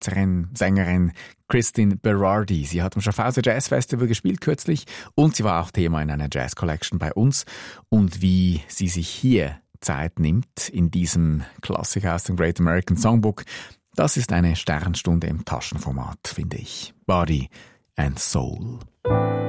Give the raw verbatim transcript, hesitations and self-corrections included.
Schweizerin, Sängerin Christine Berardi. Sie hat am Schaffhauser Jazz Festival gespielt kürzlich und sie war auch Thema in einer Jazz Collection bei uns. Und wie sie sich hier Zeit nimmt in diesem Klassiker aus dem Great American Songbook, das ist eine Sternstunde im Taschenformat, finde ich. Body and Soul.